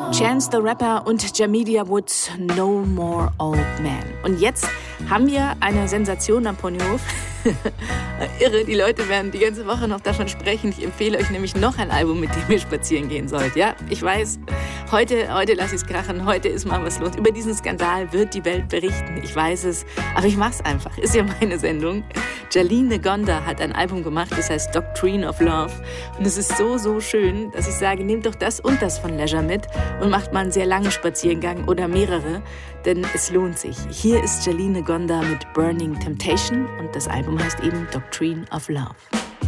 Chance the Rapper und Jamelia Woods, No More Old Man. Und jetzt haben wir eine Sensation am Ponyhof. Irre, die Leute werden die ganze Woche noch davon sprechen. Ich empfehle euch nämlich noch ein Album, mit dem ihr spazieren gehen sollt. Ja, ich weiß, heute lasse ich es krachen, heute ist mal was los. Über diesen Skandal wird die Welt berichten, ich weiß es, aber ich mach's einfach, ist ja meine Sendung. Jaline Ngonda hat ein Album gemacht, das heißt Doctrine of Love. Und es ist so schön, dass ich sage, nehmt doch das und das von Leisure mit und macht mal einen sehr langen Spaziergang oder mehrere, denn es lohnt sich. Hier ist Jaline Ngonda mit Burning Temptation und das Album heißt eben Doctrine of Love.